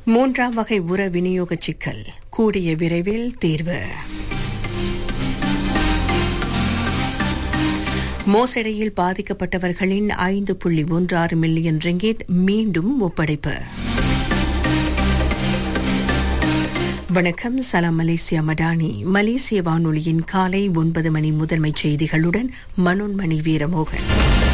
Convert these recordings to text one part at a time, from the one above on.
மூன்றாம் வகை உர விநியோக சிக்கல் கூடிய விரைவில் தீர்வு. மோசடியில் பாதிக்கப்பட்டவர்களின் 5.16 மில்லியன் ரிங்கிட் மீண்டும் ஒப்படைப்பு. வணக்கம், சலாம் மலேசியா மடானி. மலேசிய வானொலியின் காலை 9 மணி முதன்மைச் செய்திகளுடன் மனோன்மணி வீரமோகன்.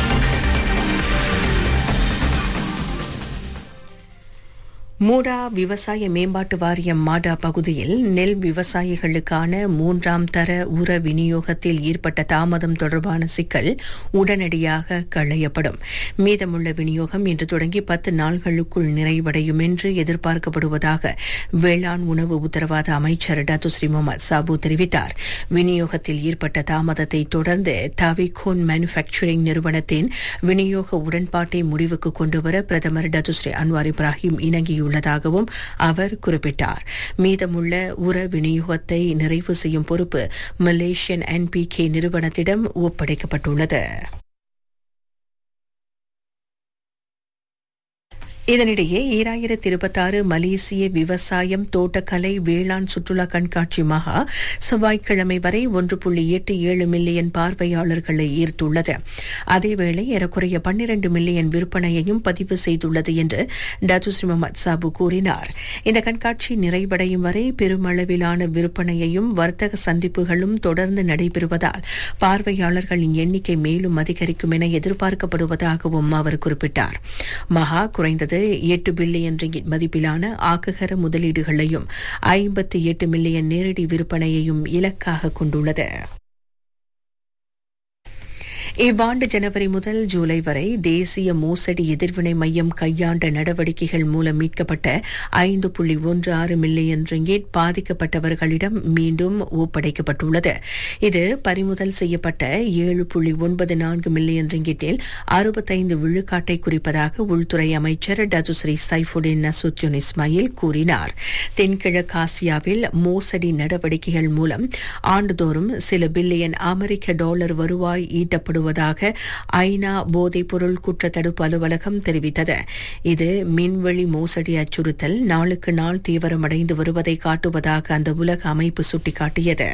மூடா விவசாய மேம்பாட்டு வாரியம் மாடா பகுதியில் நெல் விவசாயிகளுக்கான 3ஆம் தர உர விநியோகத்தில் ஏற்பட்ட தாமதம் தொடர்பான சிக்கல் உடனடியாக களையப்படும். மீதமுள்ள விநியோகம் இன்று தொடங்கி 10 நாள்களுக்குள் நிறைவடையும் என்று எதிர்பார்க்கப்படுவதாக வேளாண் உணவு உத்தரவாத அமைச்சர் டத்துஸ்ரீ முகமது சாபு தெரிவித்தார். விநியோகத்தில் ஏற்பட்ட தாமதத்தை தொடர்ந்து தாவிகோன் மேனுஃபேக்சரிங் நிறுவனத்தின் விநியோக உடன்பாட்டை முடிவுக்கு கொண்டுவர பிரதமர் டத்துஸ்ரீ அன்வார் இப்ராஹிம் இணங்கியுள்ளார் உள்ளதாகவும் அவர் குறிப்பிட்டார். மீதமுள்ள உர விநியோகத்தை நிறைவு செய்யும் பொறுப்பு மலேசியன் NPK நிறுவனத்திடம் ஒப்படைக்கப்பட்டுள்ளது. இதனிடையே 2026 மலேசிய விவசாயம் தோட்டக்கலை வேளாண் சுற்றுலா கண்காட்சி மகா செவ்வாய்க்கிழமை வரை 1.87 மில்லியன் பார்வையாளர்களை ஈர்த்துள்ளது. அதேவேளை ஏறக்குறைய 12 மில்லியன் விற்பனையையும் பதிவு செய்துள்ளது என்று டத்துஸ்ரீ முகமது சாபு கூறினார். இந்த கண்காட்சி நிறைவடையும் வரை பெருமளவிலான விற்பனையையும் வர்த்தக சந்திப்புகளும் தொடர்ந்து நடைபெறுவதால் பார்வையாளர்களின் எண்ணிக்கை மேலும் அதிகரிக்கும் என எதிர்பார்க்கப்படுவதாகவும் அவர் குறிப்பிட்டார். மகா குறைந்தது 8 பில்லியன் ரிங்கிட் மதிப்பிலான ஆக்ககர முதலீடுகளையும் 58 மில்லியன் நேரடி விற்பனையையும் இலக்காக கொண்டுள்ளது. இவ்வாண்டு ஜனவரி முதல் ஜூலை வரை தேசிய மோசடி எதிர்வினை மையம் கையாண்ட நடவடிக்கைகள் மூலம் மீட்கப்பட்ட 5.16 மில்லியன் ரிங்கிட் பாதிக்கப்பட்டவர்களிடம் மீண்டும் ஒப்படைக்கப்பட்டுள்ளது. இது பறிமுதல் செய்யப்பட்ட 7.94 மில்லியன் ரிங்கிட்டில் 65 விழுக்காட்டை குறிப்பதாக உள்துறை அமைச்சர் டத்துஸ்ரீ சைஃபுடின் நசுத்யுன் இஸ்மாயில் கூறினார். தென்கிழக்காசியாவில் மோசடி நடவடிக்கைகள் மூலம் ஆண்டுதோறும் சில பில்லியன் அமெரிக்க டாலர் வருவாய் ஈட்டப்படுவது ஐநா போதைப்பொருள் குற்றத்தடுப்பு அலுவலகம் தெரிவித்தது. இது மின்வெளி மோசடி அச்சுறுத்தல் நாளுக்கு நாள் தீவிரமடைந்து வருவதை காட்டுவதாக அந்த உலக அமைப்பு சுட்டிக்காட்டியது.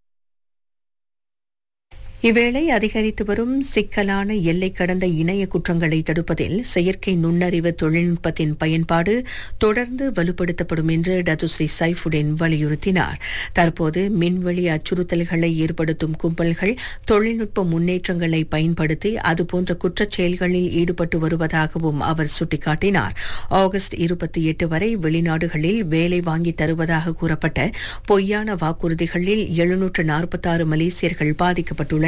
இவ்வேளை அதிகரித்து வரும் சிக்கலான எல்லை கடந்த இணைய குற்றங்களை தடுப்பதில் செயற்கை நுண்ணறிவு தொழில்நுட்பத்தின் பயன்பாடு தொடர்ந்து வலுப்படுத்தப்படும் என்று டத்துஸ்ரீ சைஃபுடின் வலியுறுத்தினார். தற்போது மின்வெளி அச்சுறுத்தல்களை ஏற்படுத்தும் கும்பல்கள் தொழில்நுட்ப முன்னேற்றங்களை பயன்படுத்தி அதுபோன்ற குற்றச் செயல்களில் ஈடுபட்டு வருவதாகவும் அவர் சுட்டிக்காட்டினார். ஆகஸ்ட் 28 வரை வெளிநாடுகளில் வேலை வாங்கி தருவதாக கூறப்பட்ட பொய்யான வாக்குறுதிகளில் 746 மலேசியர்கள் பாதிக்கப்பட்டுள்ளனர்.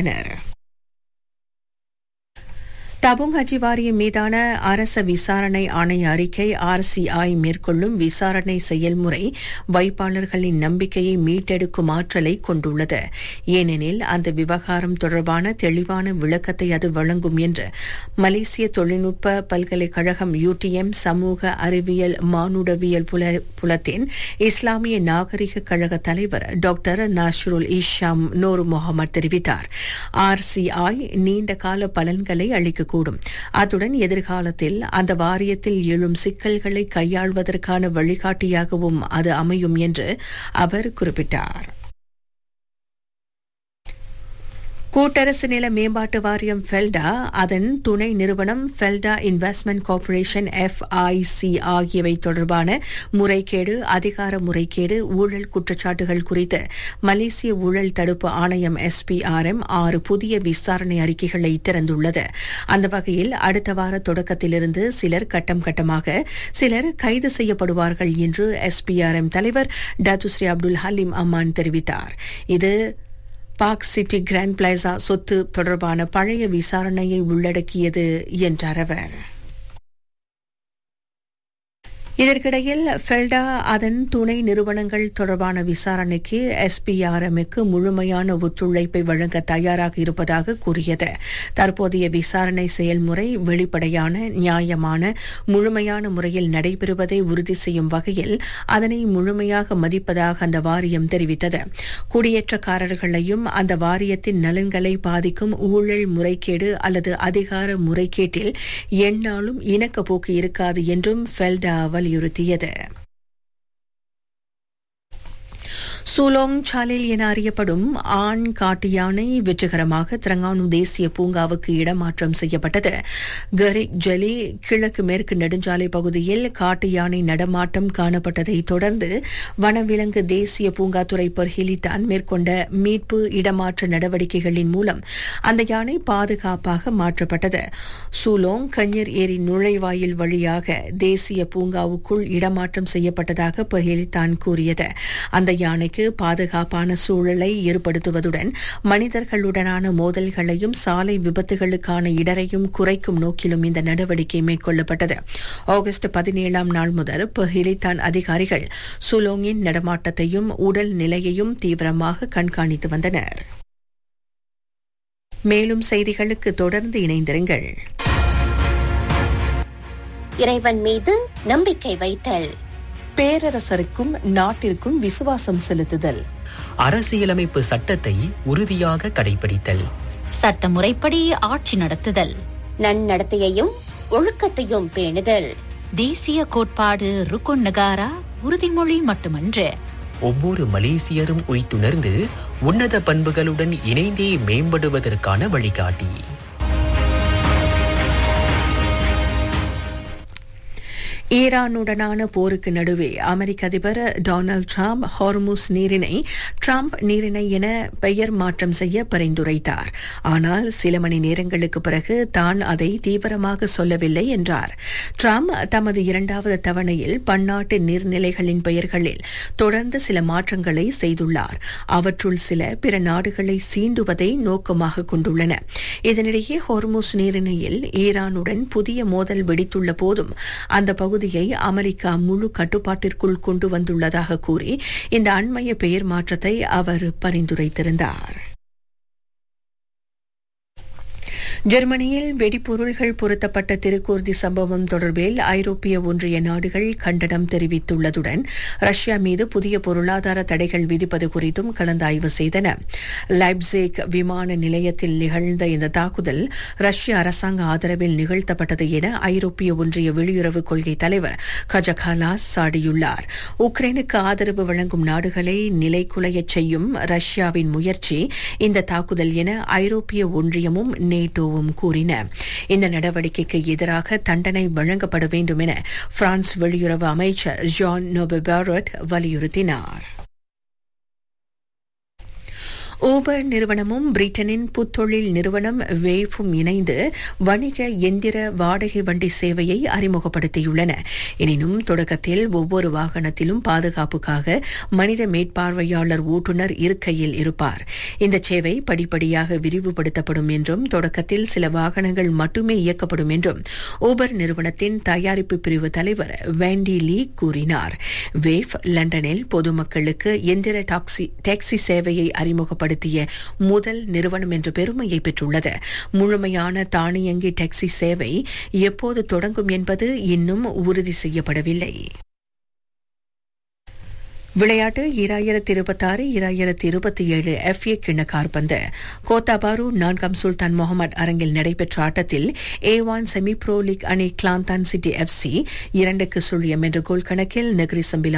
தபுங் ஹஜ் வாரியம் மீதான அரச விசாரணை ஆணைய அறிக்கை RCI மேற்கொள்ளும் விசாரணை செயல்முறை வைப்பாளர்களின் நம்பிக்கையை மீட்டெடுக்கும் ஆற்றலை கொண்டுள்ளது. ஏனெனில் அந்த விவகாரம் தொடர்பான தெளிவான விளக்கத்தை அது வழங்கும் என்று மலேசிய தொழில்நுட்ப பல்கலைக்கழகம் UTM சமூக அறிவியல் மானுடவியல் புலத்தின் இஸ்லாமிய நாகரிக கழக தலைவர் டாக்டர் நாஷ்ருல் இஷாம் நூர் முகமது தெரிவித்தார். RCI நீண்ட கால பலன்களை அளிக்க அத்துடன் எதிர்காலத்தில் அந்த வாரியத்தில் எழும் சிக்கல்களை கையாள்வதற்கான வழிகாட்டியாகவும் அது அமையும் என்று அவர் குறிப்பிட்டார். கூட்டரசு நில மேம்பாட்டு வாரியம் ஃபெல்டா, அதன் துணை நிறுவனம் ஃபெல்டா இன்வெஸ்ட்மெண்ட் கார்ப்பரேஷன் FIC ஆகியவை தொடர்பான முறைகேடு, அதிகார முறைகேடு, ஊழல் குற்றச்சாட்டுகள் குறித்து மலேசிய ஊழல் தடுப்பு ஆணையம் SPRM 6 புதிய விசாரணை அறிக்கைகளை திறந்துள்ளது. அந்த வகையில் அடுத்த வார தொடக்கத்திலிருந்து கட்டம் கட்டமாக சிலர் கைது செய்யப்படுவார்கள் என்று SPRM தலைவர் டத்துஸ்ரீ அப்துல் ஹலீம் அம்மான் தெரிவித்தார். இது பார்க் சிட்டி கிராண்ட் பிளாசா சொத்து தொடர்பான பழைய விசாரணையை உள்ளடக்கியது என்றார் அவர். இதற்கிடையில் ஃபெல்டா அதன் துணை நிறுவனங்கள் தொடர்பான விசாரணைக்கு SPRMக்கு முழுமையான ஒத்துழைப்பை வழங்க தயாராக இருப்பதாக கூறியது. தற்போதைய விசாரணை செயல்முறை வெளிப்படையான, நியாயமான, முழுமையான முறையில் நடைபெறுவதை உறுதி செய்யும் வகையில் அதனை முழுமையாக மதிப்பதாக அந்த வாரியம் தெரிவித்தது. குடியேற்றக்காரர்களையும் அந்த வாரியத்தின் நலன்களை பாதிக்கும் ஊழல் முறைகேடு அல்லது அதிகார முறைகேட்டில் எந்நாளும் இணக்கப்போக்கு இருக்காது என்றும் ஃபெல்டா வலியுறுத்தியது. சூலோங் சாலில் என அறியப்படும் ஆண் காட்டு யானை வெற்றிகரமாக திரங்கானு தேசிய பூங்காவுக்கு இடமாற்றம் செய்யப்பட்டது. கரிக் ஜலி கிழக்கு மேற்கு நெடுஞ்சாலை பகுதியில் காட்டு யானை நடமாட்டம் காணப்பட்டதை தொடர்ந்து வனவிலங்கு தேசிய பூங்காத்துறை பர்ஹிலிதான் மேற்கொண்ட மீட்பு இடமாற்ற நடவடிக்கைகளின் மூலம் அந்த யானை பாதுகாப்பாக மாற்றப்பட்டது. சூலோங் கஞ்சர் ஏரி நுழைவாயில் வழியாக தேசிய பூங்காவுக்குள் இடமாற்றம் செய்யப்பட்டதாக பர்ஹிலிதான் கூறியது. அந்த யானைக்கு பாதுகாப்பான சூழலை ஏற்படுத்துவதுடன் மனிதர்களுடனான மோதல்களையும் சாலை விபத்துகளுக்கான இடரையும் குறைக்கும் நோக்கிலும் இந்த நடவடிக்கை மேற்கொள்ளப்பட்டது. ஆகஸ்ட் 17ஆம் நாள் முதல் பஹிலிதான் அதிகாரிகள் சுலோங்கின் நடமாட்டத்தையும் உடல் நிலையையும் தீவிரமாக கண்காணித்து வந்தனர். மேலும் செய்திகளுக்கு தொடர்ந்து இணைந்திருங்கள். இறைவன் மீது நம்பிக்கை வைத்தல், பேரரசருக்கும் நாட்டிற்கும் விசுவாசம் செலுத்துதல், அரசியலமைப்பு சட்டத்தை உறுதியாக கடைபிடித்தல், சட்ட முறைப்படி ஆட்சி நடத்துதல், நன்னடத்தையையும் ஒழுக்கத்தையும் பேணுதல், தேசிய கோட்பாடு ருக்குன் நகாரா உறுதிமொழி மட்டுமன்று, ஒவ்வொரு மலேசியரும் உய்த்துணர்ந்து உன்னத பண்புகளுடன் இணைந்தே மேம்படுவதற்கான வழிகாட்டி. ஈரானுடனான போருக்கு நடுவே அமெரிக்க அதிபர் டொனால்டு டிரம்ப் ஹார்முஸ் நீரிணை டிரம்ப் நீரிணை என பெயர் மாற்றம் செய்ய பரிந்துரைத்தார். ஆனால் சில மணி நேரங்களுக்கு பிறகு தான் அதை தீவிரமாக சொல்லவில்லை என்றார். டிரம்ப் தமது இரண்டாவது தவணையில் பன்னாட்டு நீர்நிலைகளின் பெயர்களில் தொடர்ந்து சில மாற்றங்களை செய்துள்ளார். அவற்றுள் சில பிற நாடுகளை சீண்டுவதை நோக்கமாக கொண்டுள்ளன. இதனிடையே ஹார்முஸ் நீரிணையில் ஈரானுடன் புதிய மோதல் வெடித்துள்ள போதும் அந்த பகுதியை அமெரிக்கா முழு கட்டுப்பாட்டிற்குள் கொண்டு வந்துள்ளதாக கூறி இந்த அண்மைய பெயர் மாற்றத்தை அவர் பரிந்துரைத்திருந்தார். ஜெர்மனியில் வெடிப்பொருள்கள் பொருத்தப்பட்ட திருக்கூர்தி சம்பவம் தொடர்பில் ஐரோப்பிய ஒன்றிய நாடுகள் கண்டனம் தெரிவித்துள்ளதுடன் ரஷ்யா மீது புதிய பொருளாதார தடைகள் விதிப்பது குறித்தும் கலந்தாய்வு செய்தன. லைப்சிக் விமான நிலையத்தில் நிகழ்ந்த இந்த தாக்குதல் ரஷ்ய அரசாங்க ஆதரவில் நிகழ்த்தப்பட்டது என ஐரோப்பிய ஒன்றிய வெளியுறவு கொள்கை தலைவர் கஜா காலாஸ் சாடியுள்ளார். உக்ரைனுக்கு ஆதரவு வழங்கும் நாடுகளை நிலைகுலையச் செய்யும் ரஷ்யாவின் முயற்சி இந்த தாக்குதல் என ஐரோப்பிய ஒன்றியமும் நேட்டோவும் கூறின. இந்த நடவடிக்கைக்கு எதிராக தண்டனை வழங்கப்பட வேண்டும் என பிரான்ஸ் வெளியுறவு அமைச்சர் ஜான் நோபெல் வலியுறுத்தினார். ஊபர் நிறுவனமும் பிரிட்டனின் புத்தொழில் நிறுவனம் வேஃபும் இணைந்து வணிக எந்திர வாடகை வண்டி சேவையை அறிமுகப்படுத்தியுள்ளன. எனினும் தொடக்கத்தில் ஒவ்வொரு வாகனத்திலும் பாதுகாப்புக்காக மனித மேற்பார்வையாளர் ஓட்டுநர் இருக்கையில் இருப்பார். இந்த சேவை படிப்படியாக விரிவுபடுத்தப்படும் என்றும் தொடக்கத்தில் சில வாகனங்கள் மட்டுமே இயக்கப்படும் என்றும் ஊபர் நிறுவனத்தின் தயாரிப்பு பிரிவு தலைவர் வேண்டி லீ கூறினார். வேஃப் லண்டனில் பொதுமக்களுக்கு எந்திர டாக்ஸி சேவையை அறிமுகப்படுத்திய முதல் நிறுவனம் என்ற பெருமையை பெற்றுள்ளது. முழுமையான தானியங்கி டாக்ஸி சேவை எப்போது தொடங்கும் என்பது இன்னும் உறுதி செய்யப்படவில்லை. விளையாட்டு 2026-2027 FA கிண்ண காற்பந்து கோத்தாபாரு 4ஆம் சுல்தான் முகமது அரங்கில் நடைபெற்ற ஆட்டத்தில் A1 செமி புரோ லீக் அணி கிளாந்தான் சிட்டி FC 2-0 என்ற கோல் கணக்கில் நெகிரி சம்பிலா